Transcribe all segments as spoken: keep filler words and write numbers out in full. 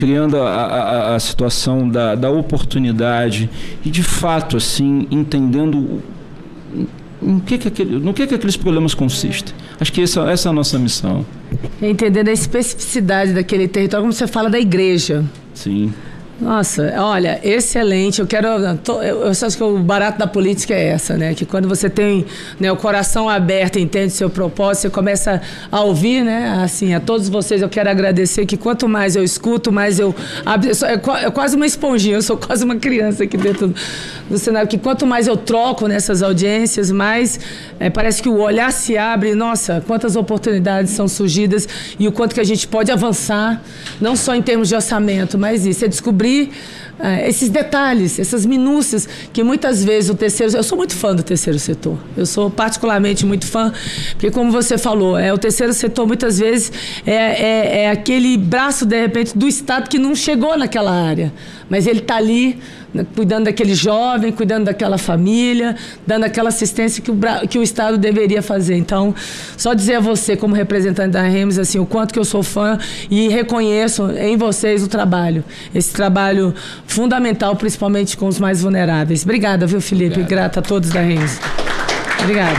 criando a, a, a situação da, da oportunidade e, de fato, assim, entendendo em que que aquele, no que, que aqueles problemas consistem. Acho que essa, essa é a nossa missão. Entendendo a especificidade daquele território, como você fala da igreja. Sim. Nossa, olha, excelente. Eu quero. Eu acho que o barato da política é essa, né? Que quando você tem, né, o coração aberto, entende seu propósito, você começa a ouvir, né? Assim, a todos vocês eu quero agradecer que quanto mais eu escuto, mais eu. É quase uma esponjinha, eu sou quase uma criança aqui dentro do cenário, que quanto mais eu troco nessas audiências, mais é, parece que o olhar se abre. Nossa, quantas oportunidades são surgidas e o quanto que a gente pode avançar, não só em termos de orçamento, mas isso, é descobrir Uh, esses detalhes, essas minúcias que muitas vezes o terceiro... Eu sou muito fã do terceiro setor. Eu sou particularmente muito fã, porque como você falou, é, o terceiro setor muitas vezes é, é, é aquele braço, de repente, do Estado que não chegou naquela área, mas ele está ali, né, cuidando daquele jovem, cuidando daquela família, dando aquela assistência que o, que o Estado deveria fazer. Então, só dizer a você, como representante da Remes, assim, o quanto que eu sou fã e reconheço em vocês o trabalho, esse trabalho fundamental, principalmente com os mais vulneráveis. Obrigada, viu, Felipe? Obrigado. Grata a todos da Remes. Obrigada.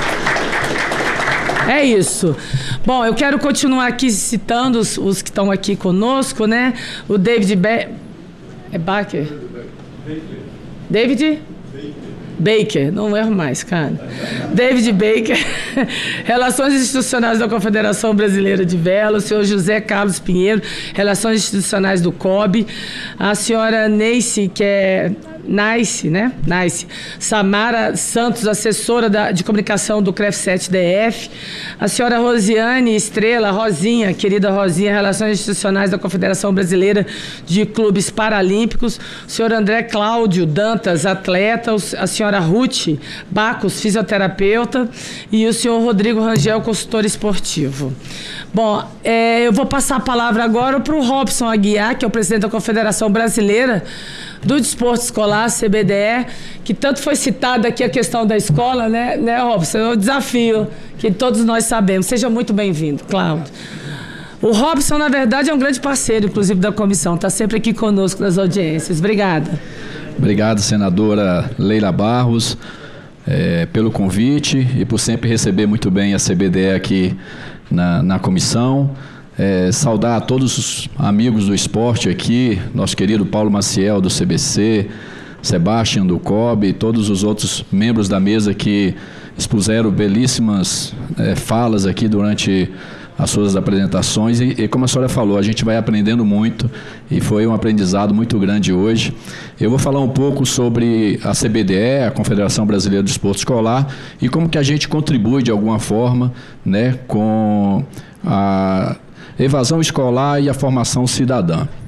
É isso. Bom, eu quero continuar aqui citando os, os que estão aqui conosco, né? O David Be é Baker? David? Baker, não erro mais, cara. David Baker, Relações Institucionais da Confederação Brasileira de Vela, o senhor José Carlos Pinheiro, Relações Institucionais do C O B, a senhora Neice, que é Nice, né? Nice. Samara Santos, assessora da, de comunicação do C R E F sete D F. A senhora Rosiane Estrela, Rosinha, querida Rosinha, Relações Institucionais da Confederação Brasileira de Clubes Paralímpicos. O senhor André Cláudio Dantas, atleta. A senhora Ruth Bacos, fisioterapeuta. E o senhor Rodrigo Rangel, consultor esportivo. Bom, é, eu vou passar a palavra agora para o Robson Aguiar, que é o presidente da Confederação Brasileira do Desporto Escolar, C B D E, que tanto foi citada aqui a questão da escola, né, né, Robson? É um desafio que todos nós sabemos. Seja muito bem-vindo, Cláudio. O Robson, na verdade, é um grande parceiro, inclusive, da comissão. Está sempre aqui conosco nas audiências. Obrigada. Obrigado, senadora Leila Barros, é, pelo convite e por sempre receber muito bem a C B D E aqui na, na comissão. É, saudar a todos os amigos do esporte aqui, nosso querido Paulo Maciel do C B C, Sebastião do C O B, todos os outros membros da mesa que expuseram belíssimas é, falas aqui durante as suas apresentações e, e como a senhora falou, a gente vai aprendendo muito e foi um aprendizado muito grande hoje. Eu vou falar um pouco sobre a C B D E, a Confederação Brasileira do Desporto Escolar, e como que a gente contribui de alguma forma, né, com a evasão escolar e a formação cidadã.